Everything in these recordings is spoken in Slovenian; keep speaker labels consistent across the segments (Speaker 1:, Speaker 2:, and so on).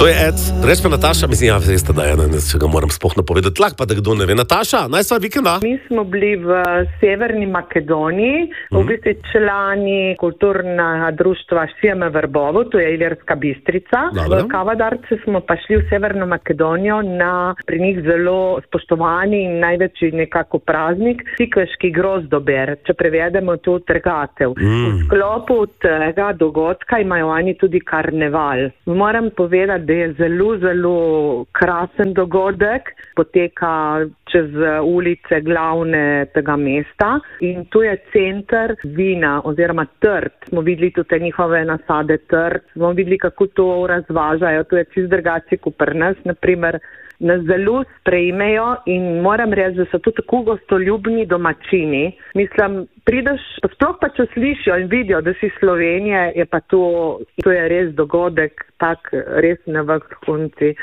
Speaker 1: To je Ed, reč pa Nataša, mislim, ja, veste, da je, če ga moram sploh napovedati, lahko pa da kdo ne ve. Nataša, najsva vikenda?
Speaker 2: Mi smo bili v Severni Makedoniji, v bistvu člani kulturnega društva Šijeme Vrbovo, to je Ilirska Bistrica.
Speaker 1: Dobre.
Speaker 2: V Kavadarce smo pa šli v Severno Makedonijo na pri njih zelo spoštovani in največji nekako praznik, Sikveški grozdober, če prevedemo to trgatev. V sklopu tega dogodka imajo oni tudi karneval. Moram povedati, da je zelo, zelo krasen dogodek, poteka čez ulice glavne tega mesta in tu je center vina oziroma trt. Smo videli tudi njihove nasade trt, smo videli, kako to razvažajo, to je čist drugače kot pri nas, naprimer, nas zelo sprejmejo in moram reči, da so tudi tako gostoljubni domačini. Mislim, prideš, sploh pa če slišijo in vidijo, da si Slovenije, je pa to je res dogodek, tak res na vrhunci.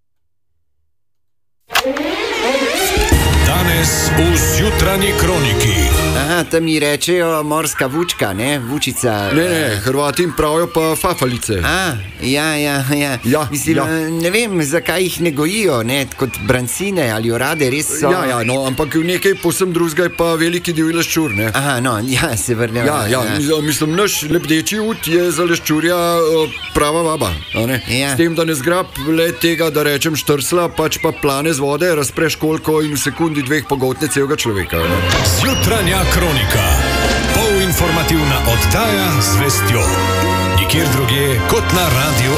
Speaker 3: Danes v Zjutranji kroniki.
Speaker 4: Aha, tam mi rečejo morska vučka, ne? Vučica.
Speaker 5: Ne, Hrvati jim pravijo pa fafalice.
Speaker 4: Ja. Mislim, ne vem, zakaj jih ne gojijo, ne? Kot brancine ali orade, res so.
Speaker 5: Ja, no, ampak nekaj povsem drugega je pa veliki divji leščur, ne?
Speaker 4: Aha, no, ja, se vrnemo.
Speaker 5: Ja, mislim, naš lebdeči ut je za leščurja prava vaba, ne?
Speaker 4: Ja.
Speaker 5: S tem, da ne zgrab le tega, da rečem štrsla, pač pa plane z vode, razpreš koliko in v sekundi dveh pogotne celega človeka. Ne?
Speaker 3: Zjutranja kronika. Polinformativna oddaja z vestjo. Nikjer drugje kot na Radio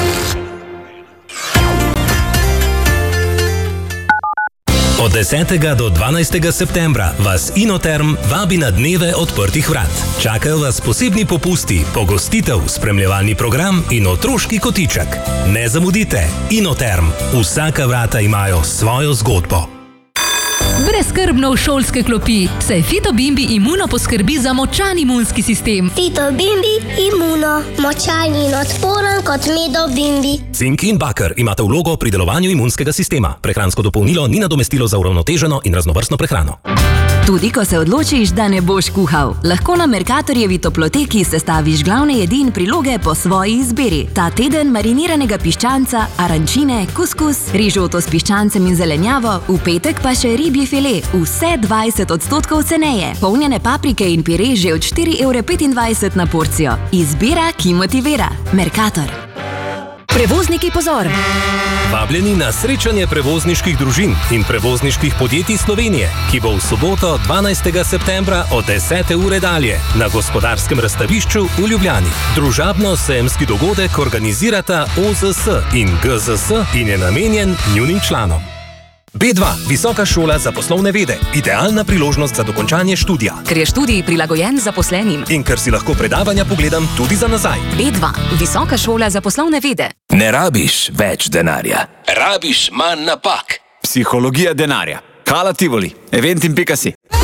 Speaker 3: 1. Od 10. do 12. septembra vas Inoterm vabi na dneve odprtih vrat. Čakajo vas posebni popusti, pogostitev, spremljevalni program in otroški kotiček. Ne zamudite, Inoterm. Vsaka vrata imajo svojo zgodbo.
Speaker 6: Brezskrbno v šolske klopi, saj Fitobimbi Imuno poskrbi za močan imunski sistem.
Speaker 7: Fitobimbi Imuno, močan in odporen kot Medobimbi.
Speaker 3: Cink in bakar imata vlogo pri delovanju imunskega sistema. Prehransko dopolnilo ni nadomestilo za uravnoteženo in raznovrstno prehrano.
Speaker 8: Tudi ko se odločiš, da ne boš kuhal, lahko na Mercatorjevi toploteki sestaviš glavne jedi in priloge po svoji izbiri. Ta teden mariniranega piščanca, arančine, kuskus, rižoto s piščancem in zelenjavo, v petek pa še ribji file, vse 20% ceneje. Polnjene paprike in pire že od 4,25 € na porcijo. Izbira, ki motivira. Mercator. Prevozniki, pozor!
Speaker 3: Vabljeni na srečanje prevozniških družin in prevozniških podjetij Slovenije, ki bo v soboto 12. septembra od 10. ure dalje na Gospodarskem razstavišču v Ljubljani. Družabno-sejemski dogodek organizirata OZS in GZS in je namenjen njunim članom. B2, Visoka šola za poslovne vede. Idealna priložnost za dokončanje študija.
Speaker 8: Ker je študij prilagojen zaposlenim.
Speaker 3: In ker si lahko predavanja pogledam tudi za nazaj.
Speaker 8: B2, Visoka šola za poslovne vede.
Speaker 9: Ne rabiš več denarja. Rabiš manj napak.
Speaker 10: Psihologija denarja. Hala Tivoli. Eventim.si.